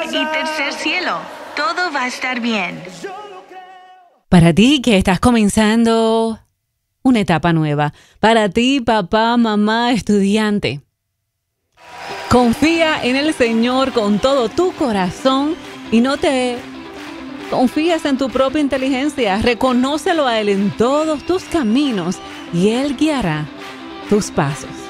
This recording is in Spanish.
y tercer cielo. Todo va a estar bien. Para ti que estás comenzando una etapa nueva. Para ti, papá, mamá, estudiante. Confía en el Señor con todo tu corazón y no te confías en tu propia inteligencia. Reconócelo a Él en todos tus caminos y Él guiará tus pasos.